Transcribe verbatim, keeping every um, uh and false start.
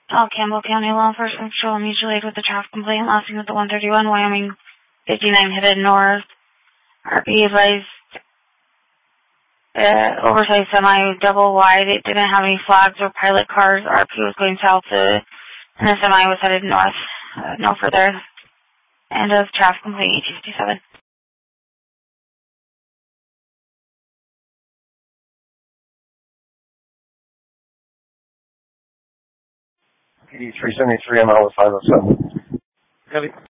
Oh, Campbell County Law Enforcement Patrol mutual aid with the traffic complaint lasting with the one thirty-one Wyoming fifty-nine headed north. R P advised uh, oversized semi double wide. It didn't have any flags or pilot cars. R P was going south uh, and the semi was headed north. Uh, no further. End of traffic complaint eighteen fifty-seven. P D three seventy-three, I'm out with five oh seven. Heavy.